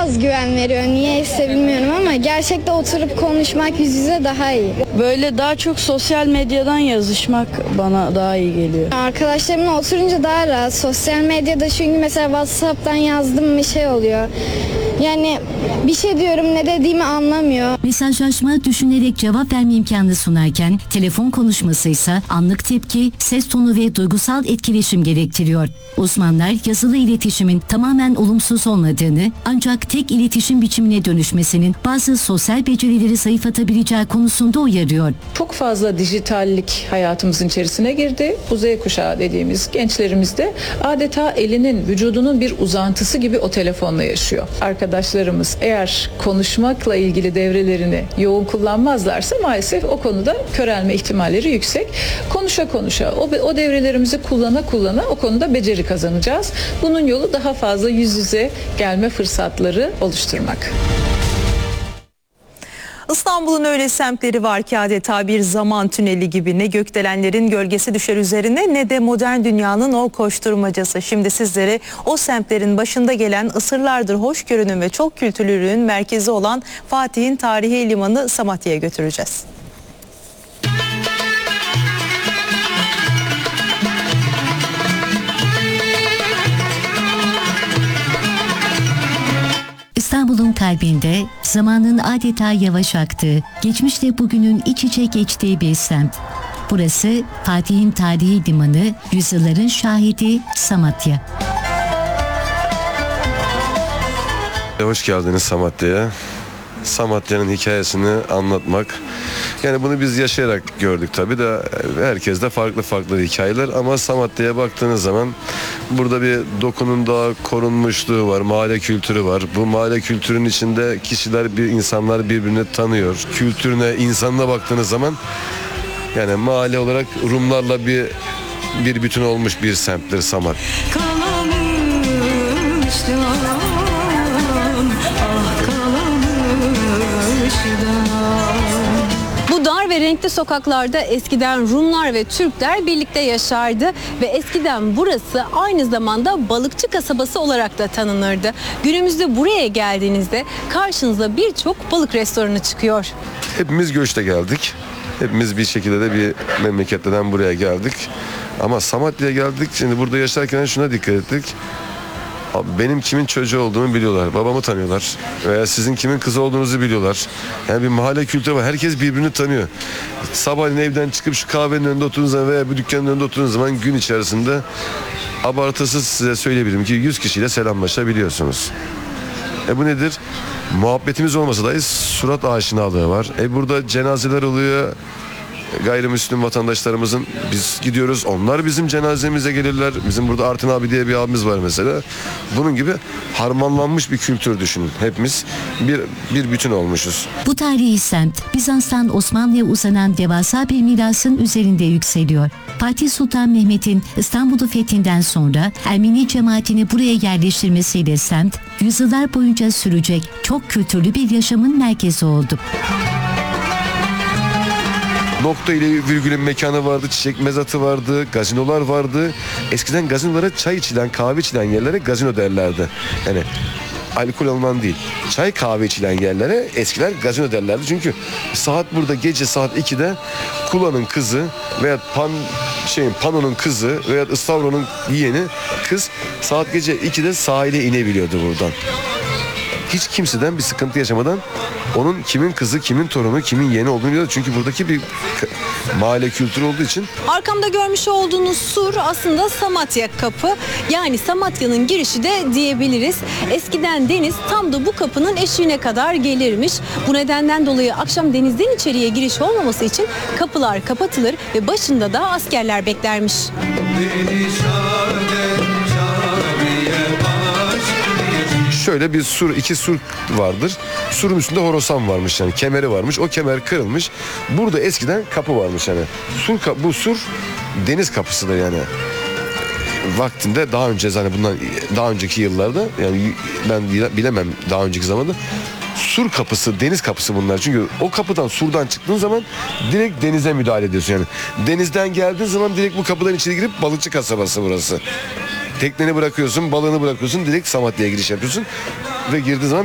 az güven veriyor. Niyeyse bilmiyorum ama gerçekte oturup konuşmak yüz yüze daha iyi. Böyle daha çok sosyal medyadan yazışmak bana daha iyi geliyor. Arkadaşlarımla oturunca daha rahat. Sosyal medyada çünkü mesela WhatsApp'tan yazdım bir şey oluyor. Yani bir şey diyorum ne dediğimi anlamıyor. Mesajlaşma düşünerek cevap verme imkanı sunarken telefon konuşması ise anlık tepki, ses tonu ve duygusal etkileşim gerektiriyor. Uzmanlar yazılı iletişimin tamamen olumsuz olmadığını ancak tek iletişim biçimine dönüşmesinin bazı sosyal becerileri zayıflatabileceği konusunda uyarıyor. Çok fazla dijitallik hayatımızın içerisine girdi. Bu Z kuşağı dediğimiz gençlerimiz de adeta elinin, vücudunun bir uzantısı gibi o telefonla yaşıyor. Arkadaşlarımız eğer konuşmakla ilgili devrelerini yoğun kullanmazlarsa maalesef o konuda körelme ihtimalleri yüksek. Konuşa konuşa o devrelerimizi kullana o konuda beceri kazanacağız. Bunun yolu daha fazla yüz yüze gelme fırsatları oluşturmak. İstanbul'un öyle semtleri var ki adeta bir zaman tüneli gibi, ne gökdelenlerin gölgesi düşer üzerine ne de modern dünyanın o koşturmacası. Şimdi sizlere o semtlerin başında gelen, asırlardır hoşgörünün ve çok kültürlülüğün merkezi olan Fatih'in tarihi limanı Samatya'ya götüreceğiz. İstanbul'un kalbinde zamanın adeta yavaş aktığı, geçmişle bugünün iç içe geçtiği bir semt. Burası Fatih'in tarihi limanı, yüzyılların şahidi Samatya. Hoş geldiniz Samatya'ya. Samatya'nın hikayesini anlatmak. Yani bunu biz yaşayarak gördük tabii de herkes de farklı hikayeler ama Samatya'ya baktığınız zaman burada bir dokunun daha korunmuşluğu var, mahalle kültürü var. Bu mahalle kültürünün içinde insanlar birbirini tanıyor. Kültürüne, insanına baktığınız zaman yani mahalle olarak Rumlarla bir bütün olmuş bir semttir Samatya. Bu dar ve renkli sokaklarda eskiden Rumlar ve Türkler birlikte yaşardı ve eskiden burası aynı zamanda balıkçı kasabası olarak da tanınırdı. Günümüzde buraya geldiğinizde karşınıza birçok balık restoranı çıkıyor. Hepimiz göçte geldik. Hepimiz bir şekilde de bir memleketlerden buraya geldik. Ama Samatya'ya geldik. Şimdi burada yaşarken şuna dikkat ettik. Benim kimin çocuğu olduğumu biliyorlar. Babamı tanıyorlar. Veya sizin kimin kızı olduğunuzu biliyorlar. Yani bir mahalle kültürü var. Herkes birbirini tanıyor. Sabahleyin evden çıkıp şu kahvenin önünde oturduğunuz zaman veya bir dükkanın önünde oturduğunuz zaman gün içerisinde abartısız size söyleyebilirim ki 100 kişiyle selamlaşabiliyorsunuz. Bu nedir? Muhabbetimiz olmasa dahi surat aşinalığı var. Burada cenazeler oluyor. Gayrimüslim vatandaşlarımızın biz gidiyoruz. Onlar bizim cenazemize gelirler. Bizim burada Artin abi diye bir abimiz var mesela. Bunun gibi harmanlanmış bir kültür düşünün. Hepimiz bir bütün olmuşuz. Bu tarihi semt Bizans'tan Osmanlı'ya uzanan devasa bir mirasın üzerinde yükseliyor. Fatih Sultan Mehmet'in İstanbul'u fethinden sonra Ermeni cemaatini buraya yerleştirmesiyle semt yüzyıllar boyunca sürecek çok kültürlü bir yaşamın merkezi oldu. Nokta ile virgülün mekanı vardı, çiçek mezatı vardı, gazinolar vardı. Eskiden gazinolara çay içilen, kahve içilen yerlere gazino derlerdi. Yani alkol alınan değil, çay kahve içilen yerlere eskiler gazino derlerdi. Çünkü burada gece saat 2'de Kula'nın kızı veya Pano'nun kızı veya İstavro'nun yeğeni kız saat gece 2'de sahile inebiliyordu buradan. Hiç kimseden bir sıkıntı yaşamadan onun kimin kızı, kimin torunu, kimin yeğeni olduğunu biliyordu. Çünkü buradaki bir mahalle kültürü olduğu için. Arkamda görmüş olduğunuz sur aslında Samatya Kapı. Yani Samatya'nın girişi de diyebiliriz. Eskiden deniz tam da bu kapının eşiğine kadar gelirmiş. Bu nedenden dolayı akşam denizden içeriye giriş olmaması için kapılar kapatılır ve başında da askerler beklermiş. Şöyle bir iki sur vardır. Surun üstünde horasan varmış yani kemeri varmış. O kemer kırılmış. Burada eskiden kapı varmış yani. Bu sur deniz kapısıdır yani. Vaktinde daha önce bundan daha önceki yıllarda yani ben bilemem daha önceki zamanda sur kapısı, deniz kapısı bunlar. Çünkü o kapıdan, surdan çıktığın zaman direkt denize müdahale ediyorsun yani. Denizden geldiğin zaman direkt bu kapıdan içeri girip balıkçı kasabası burası. Tekneni bırakıyorsun, balığını bırakıyorsun, direkt Samatya'ya giriş yapıyorsun ve girdiğin zaman